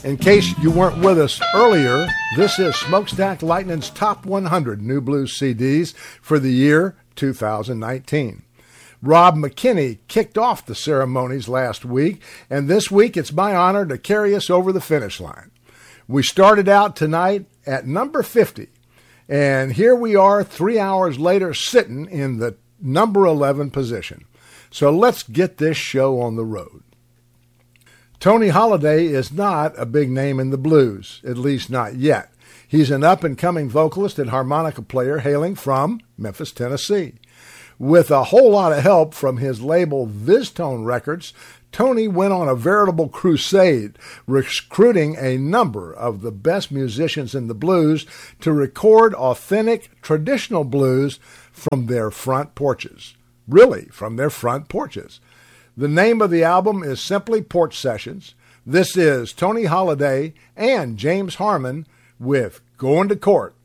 In case you weren't with us earlier, this is Smokestack Lightning's Top 100 New Blues CDs for the year 2019. Rob McKinney kicked off the ceremonies last week, and this week it's my honor to carry us over the finish line. We started out tonight at number 50, and here we are 3 hours later sitting in the number 11 position. So let's get this show on the road. Tony Holiday is not a big name in the blues, at least not yet. He's an up-and-coming vocalist and harmonica player hailing from Memphis, Tennessee. With a whole lot of help from his label VizTone Records, Tony went on a veritable crusade, recruiting a number of the best musicians in the blues to record authentic, traditional blues from their front porches. Really, from their front porches. The name of the album is simply Porch Sessions. This is Tony Holiday and James Harmon with Going to Court.